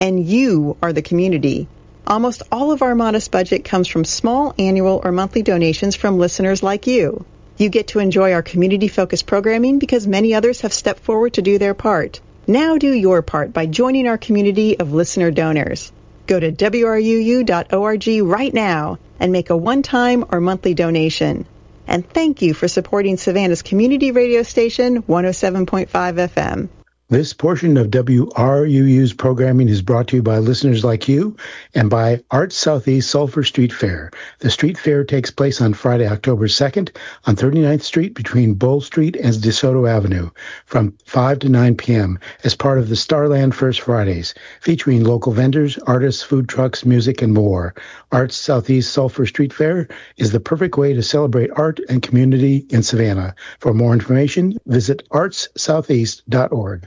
And you are the community. Almost all of our modest budget comes from small annual or monthly donations from listeners like you. You get to enjoy our community-focused programming because many others have stepped forward to do their part. Now do your part by joining our community of listener donors. Go to wruu.org right now and make a one-time or monthly donation. And thank you for supporting Savannah's community radio station, 107.5 FM. This portion of WRUU's programming is brought to you by listeners like you and by Arts Southeast Sulphur Street Fair. The street fair takes place on Friday, October 2nd on 39th Street between Bull Street and DeSoto Avenue from 5 to 9 p.m. as part of the Starland First Fridays, featuring local vendors, artists, food trucks, music, and more. Arts Southeast Sulphur Street Fair is the perfect way to celebrate art and community in Savannah. For more information, visit artssoutheast.org.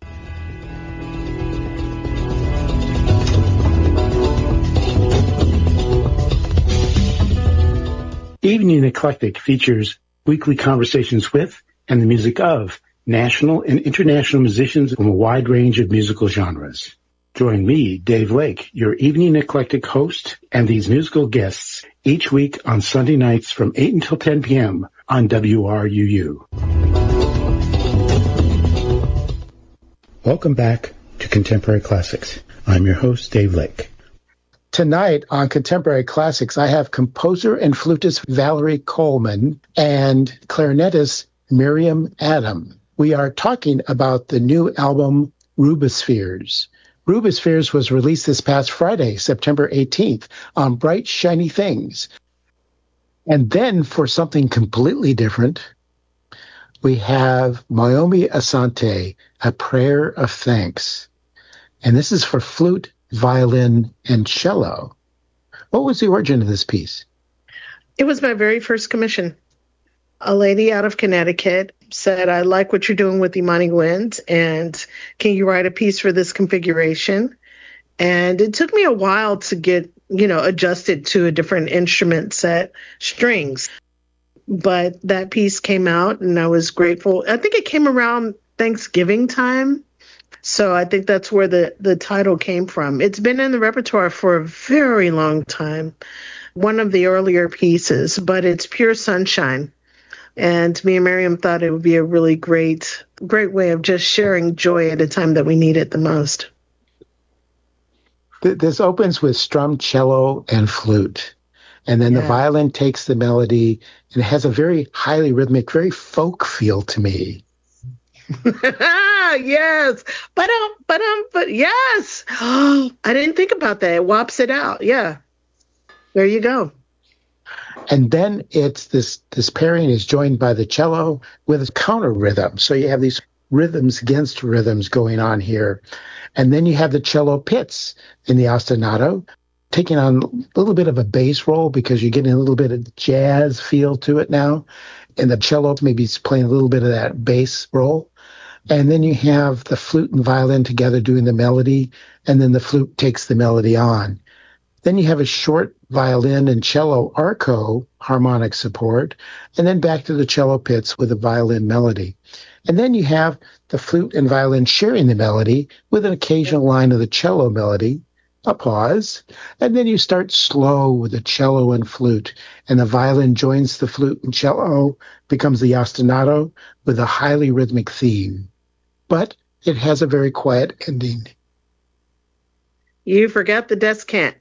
Evening Eclectic features weekly conversations with and the music of national and international musicians from a wide range of musical genres. Join me, Dave Lake, your Evening Eclectic host, and these musical guests each week on Sunday nights from 8 until 10 p.m. on WRUU. Welcome back to Contemporary Classics. I'm your host, Dave Lake. Tonight on Contemporary Classics, I have composer and flutist Valerie Coleman and clarinetist Miriam Adam. We are talking about the new album, Rubispheres. Rubispheres was released this past Friday, September 18th, on Bright Shiny Things. And then for something completely different, we have Naomi Asante, A Prayer of Thanks. And this is for flute, violin, and cello. What was the origin of this piece? It was my very first commission. A lady out of Connecticut said, I like what you're doing with Imani Winds, and can you write a piece for this configuration? And it took me a while to get, adjusted to a different instrument set, strings. But that piece came out, and I was grateful. I think it came around Thanksgiving time. So I think that's where the title came from. It's been in the repertoire for a very long time, one of the earlier pieces, but it's pure sunshine. And me and Miriam thought it would be a really great way of just sharing joy at a time that we need it the most. This opens with strummed cello and flute. And then the violin takes the melody, and it has a very highly rhythmic, very folk feel to me. Yes. But yes. I didn't think about that. It whops it out. Yeah. There you go. And then it's this pairing is joined by the cello with a counter rhythm. So you have these rhythms against rhythms going on here. And then you have the cello pits in the ostinato, taking on a little bit of a bass role because you're getting a little bit of jazz feel to it now. And the cello maybe is playing a little bit of that bass role. And then you have the flute and violin together doing the melody, and then the flute takes the melody on. Then you have a short violin and cello arco harmonic support, and then back to the cello pits with a violin melody. And then you have the flute and violin sharing the melody with an occasional line of the cello melody, a pause, and then you start slow with the cello and flute, and the violin joins the flute and cello, becomes the ostinato with a highly rhythmic theme. But it has a very quiet ending. You forgot the descant.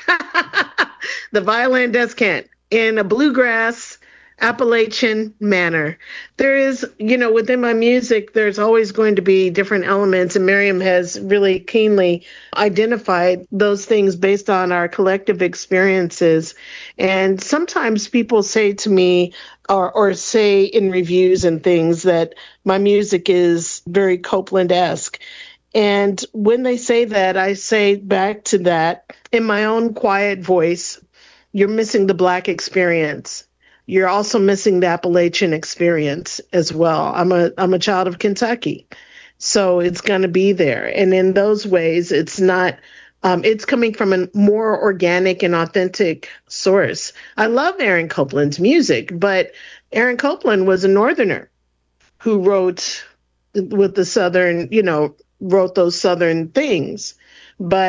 The violin descant in a bluegrass Appalachian manner. There is, within my music, there's always going to be different elements, and Miriam has really keenly identified those things based on our collective experiences. And sometimes people say to me, or say in reviews and things, that my music is very Copland-esque. And when they say that, I say back to that in my own quiet voice, you're missing the Black experience. You're also missing the Appalachian experience as well. I'm a child of Kentucky, so it's going to be there. And in those ways, it's not, it's coming from a more organic and authentic source. I love Aaron Copland's music, but Aaron Copland was a Northerner who wrote with the Southern, wrote those Southern things. but